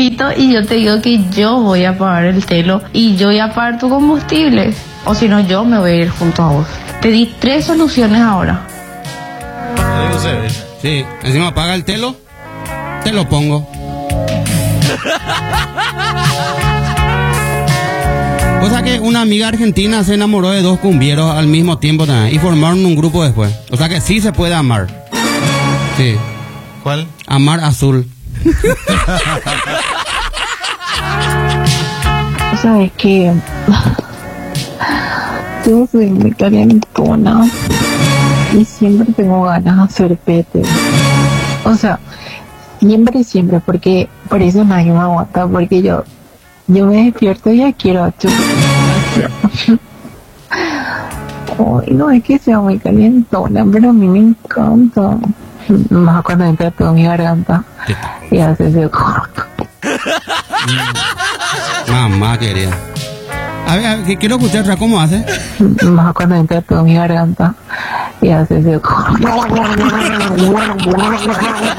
invito y yo te digo que yo voy a pagar el telo y yo voy a pagar tu combustible. O si no, yo me voy a ir junto a vos. Te di 3 soluciones ahora. Sí, encima paga el telo, te lo pongo. O sea que una amiga argentina se enamoró de 2 cumbieros al mismo tiempo también y formaron un grupo después. O sea que sí se puede amar. Sí. ¿Cuál? Amar azul. O sea, es que yo soy muy calentona y siempre tengo ganas de hacer pete. O sea, siempre, porque por eso nadie me aguanta, porque yo me despierto y ya quiero chupar. Ay, no es que sea muy calentona, pero a mí me encanta. Más cuando entra todo mi garganta y hace ese corto. Mamá querida. A ver, quiero escuchar otra, ¿cómo hace? Más cuando entra todo mi garganta y hace ese corto.